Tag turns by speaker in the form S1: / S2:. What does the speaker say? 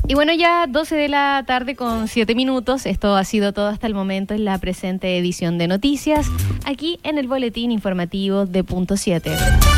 S1: Y bueno, ya 12 de la tarde con 7 minutos. Esto ha sido todo hasta el momento en la presente edición de noticias, aquí en el Boletín Informativo de Punto 7.